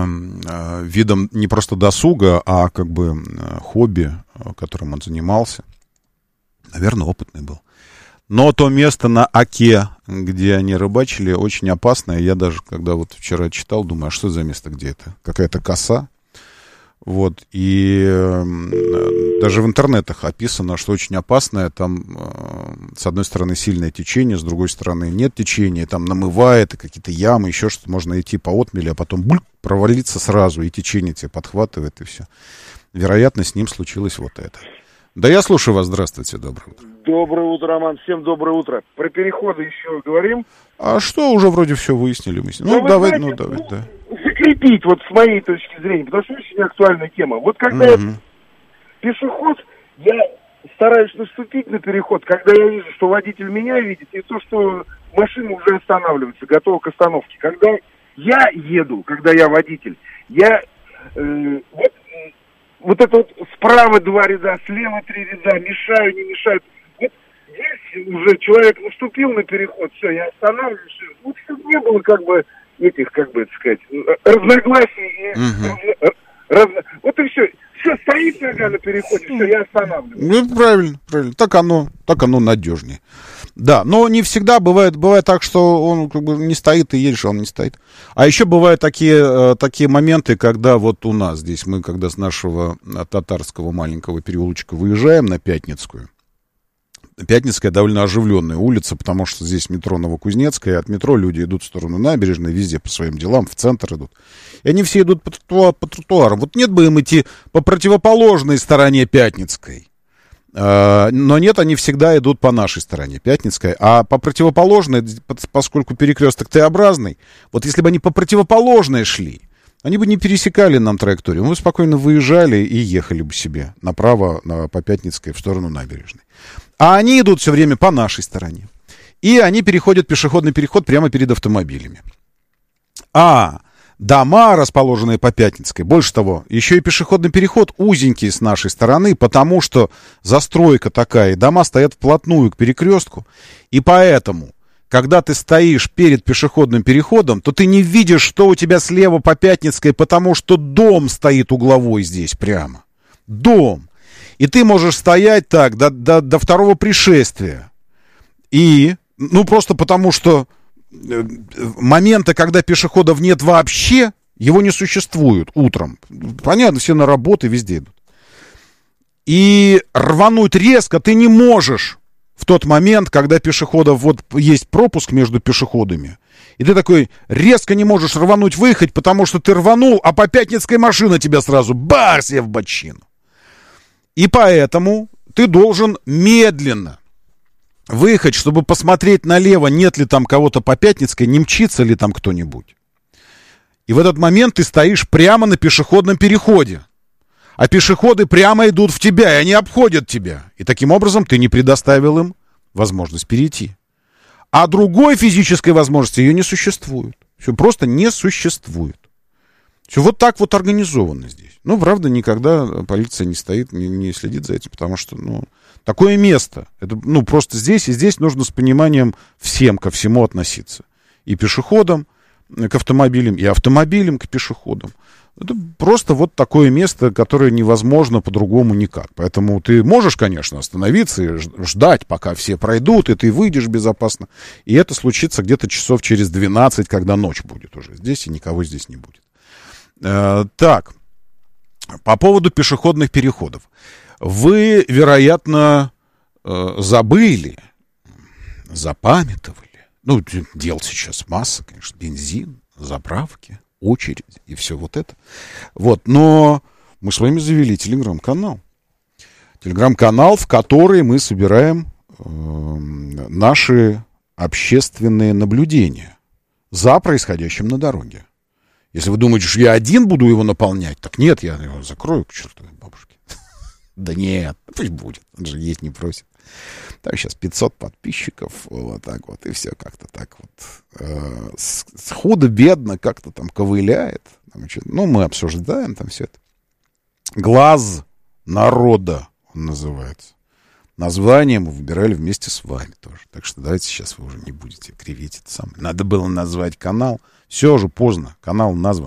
видом не просто досуга, а как бы хобби, которым он занимался. Наверное, опытный был. Но то место на Оке, где они рыбачили, очень опасное. Я даже, когда вот вчера читал, думаю, а что за место, где это? Какая-то коса. Вот, и даже в интернетах описано, что очень опасное. Там, с одной стороны, сильное течение, с другой стороны, нет течения. Там намывает, и какие-то ямы, еще что-то. Можно идти по отмели, а потом провалиться сразу, и течение тебя подхватывает, и все. Вероятно, с ним случилось вот это. Да, я слушаю вас. Здравствуйте, доброе утро. Доброе утро, Роман. Всем доброе утро. Про переходы еще говорим. А что, уже вроде все выяснили. Ну, давай, знаете, да. Закрепить, вот с моей точки зрения, потому что очень актуальная тема. Вот когда я пешеход, я стараюсь наступить на переход, когда я вижу, что водитель меня видит, и то, что машина уже останавливается, готова к остановке. Когда я еду, когда я водитель, я вот это вот справа 2 ряда, слева 3 ряда, мешаю, не мешаю. Вот здесь уже человек наступил на переход, все, я останавливаюсь. Вот чтобы не было как бы этих, как бы это сказать, разногласий. Вот и все. Все, стоит нога на переходе, все, я останавливаюсь. Ну, правильно. Так оно надежнее. Да, но не всегда бывает так, что он как бы не стоит, и едешь, а он не стоит. А еще бывают такие моменты, когда вот у нас здесь, мы когда с нашего татарского маленького переулочка выезжаем на Пятницкую. Пятницкая довольно оживленная улица, потому что здесь метро Новокузнецкая, и от метро люди идут в сторону набережной, везде по своим делам, в центр идут. И они все идут по тротуарам. Вот нет бы им идти по противоположной стороне Пятницкой. Но нет, они всегда идут по нашей стороне, Пятницкая. А по противоположной, поскольку перекресток Т-образный, вот если бы они по противоположной шли, они бы не пересекали нам траекторию. Мы спокойно выезжали и ехали бы себе направо по Пятницкой в сторону набережной. А они идут все время по нашей стороне. И они переходят пешеходный переход прямо перед автомобилями. А дома, расположенные по Пятницкой, больше того, еще и пешеходный переход узенький с нашей стороны, потому что застройка такая, и дома стоят вплотную к перекрестку. И поэтому, когда ты стоишь перед пешеходным переходом, то ты не видишь, что у тебя слева по Пятницкой, потому что дом стоит угловой здесь прямо. Дом. И ты можешь стоять так до второго пришествия. И, просто потому что моменты, когда пешеходов нет вообще, его не существует утром. Понятно, все на работу, везде идут. И рвануть резко ты не можешь в тот момент, когда пешеходов, вот есть пропуск между пешеходами, и ты такой резко не можешь рвануть, выехать, потому что ты рванул, а по Пятницкой машина тебя сразу бах себе в бочину. И поэтому ты должен медленно выехать, чтобы посмотреть налево, нет ли там кого-то по Пятницкой, не мчится ли там кто-нибудь. И в этот момент ты стоишь прямо на пешеходном переходе. А пешеходы прямо идут в тебя, и они обходят тебя. И таким образом ты не предоставил им возможность перейти. А другой физической возможности ее не существует. Все просто не существует. Все вот так вот организовано здесь. Правда, никогда полиция не стоит, не следит за этим, потому что, такое место. Это, просто здесь и здесь нужно с пониманием всем ко всему относиться. И пешеходам к автомобилям, и автомобилям к пешеходам. Это просто вот такое место, которое невозможно по-другому никак. Поэтому ты можешь, конечно, остановиться и ждать, пока все пройдут, и ты выйдешь безопасно. И это случится где-то часов через 12, когда ночь будет уже здесь, и никого здесь не будет. Так, по поводу пешеходных переходов. Вы, вероятно, забыли, запамятовали. Дел сейчас масса, конечно, бензин, заправки, очередь и все вот это. Но мы с вами завели телеграм-канал. Телеграм-канал, в который мы собираем наши общественные наблюдения за происходящим на дороге. Если вы думаете, что я один буду его наполнять, так нет, я его закрою к чертовой бабушке. Да нет, пусть будет, он же есть не просит. Там сейчас 500 подписчиков, вот так вот, и все как-то так вот худо-бедно как-то там ковыляет. Мы обсуждаем там все это. «Глаз народа» он называется. Название мы выбирали вместе с вами тоже. Так что давайте сейчас вы уже не будете кривить это самое. Надо было назвать канал. Все уже поздно, канал назван.